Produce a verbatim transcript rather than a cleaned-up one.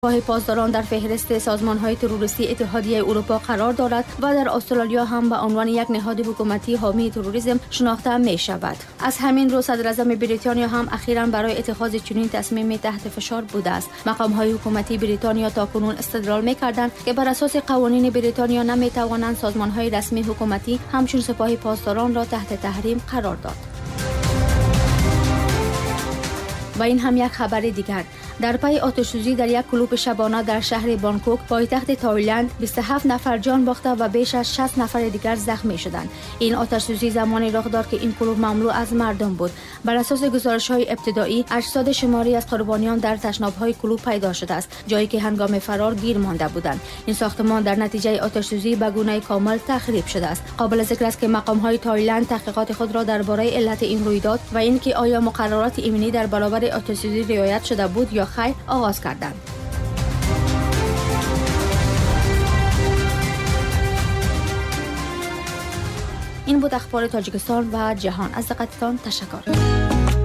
سپاه پاسداران در فهرست سازمان‌های تروریستی اتحادیه اروپا قرار دارد و در استرالیا هم به عنوان یک نهاد حکومتی حامی تروریسم شناخته می‌شود. از همین رو صدر اعظم بریتانیا هم اخیراً برای اتخاذ چنین تصمیمی تحت فشار بوده است. مقام‌های حکومتی بریتانیا تاکنون استدلال می‌کردند که بر اساس قوانین بریتانیا نمی‌توانند سازمان‌های رسمی حکومتی همچون سپاه پاسداران را تحت تحریم قرار داد. و این هم یک خبر دیگر. در پی آتش‌سوزی در یک کلوب شبانه در شهر بانکوک پایتخت تایلند بیست و هفت نفر جان باخته و بیش از شصت نفر دیگر زخمی شدند. این آتش‌سوزی زمانی رخ داد که این کلوب مملو از مردم بود. بر اساس گزارش‌های ابتدایی اجساد شماری از قربانیان در تشناب‌های کلوب پیدا شده است، جایی که هنگام فرار گیر مانده بودند. این ساختمان در نتیجه آتش‌سوزی به گونه کامل تخریب شده است. قابل ذکر است که مقام‌های تایلند تحقیقات خود را درباره علت این رویداد و اینکه آیا مقررات ایمنی در برابر آتش‌سوزی رعایت شده بود یا خیر آغاز کردند. این بود اخبار تاجیکستان و جهان. از دقتتان تشکر.